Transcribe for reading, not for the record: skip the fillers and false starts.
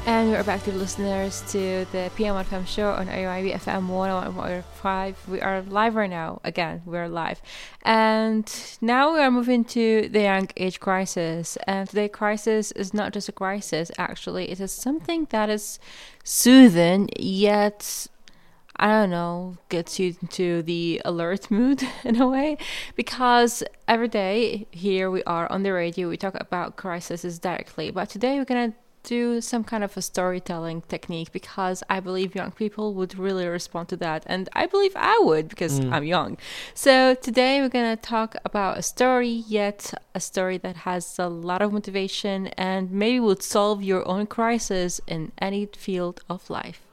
And we're back to listeners to the PM1FM show on AYB FM 101.5. We are live right now. Again, we're live. And now we are moving to the young age crisis. And today's crisis is not just a crisis, actually. It is something that is soothing, yet, I don't know, gets you into the alert mood in a way. Because every day here we are on the radio, we talk about crises directly. But today we're going to do some kind of a storytelling technique because I believe young people would really respond to that, and I believe I would because I'm young. So today we're gonna talk about a story, yet a story that has a lot of motivation and maybe would solve your own crisis in any field of life.